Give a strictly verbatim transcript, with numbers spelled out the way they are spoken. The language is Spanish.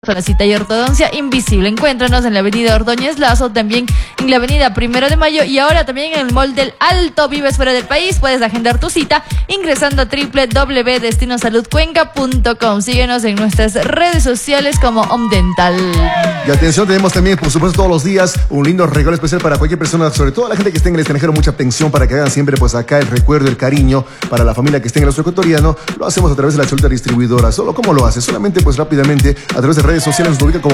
La cita y ortodoncia invisible. Encuéntranos en la avenida Ordóñez Lazo, también en la avenida Primero de Mayo y ahora también en el Mall del Alto. Vives fuera del país, puedes agendar tu cita ingresando a doble u doble u doble u punto destino salud cuenca punto com. Síguenos en nuestras redes sociales como Omdental. Y atención, tenemos también, por supuesto, todos los días un lindo regalo especial para cualquier persona, sobre todo la gente que esté en el extranjero. Mucha atención para que hagan siempre pues acá el recuerdo, el cariño para la familia que esté en el ostro ecuatoriano. Lo hacemos a través de la Cholita Distribuidora. ¿Solo cómo lo hace? Solamente pues rápidamente a través de redes sociales nos ubica como